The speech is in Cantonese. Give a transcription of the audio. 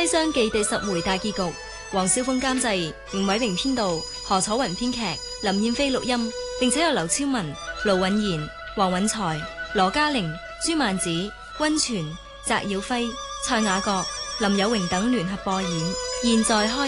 西廂記》第10回大結局，黃小鳳監製，吳偉榮編導，何楚雲編劇，林燕飛錄音，並且有劉超文、盧允賢、黃允才、羅嘉玲、朱曼子、溫泉、翟耀輝、蔡雅閣、林有榮等聯合播演。現在開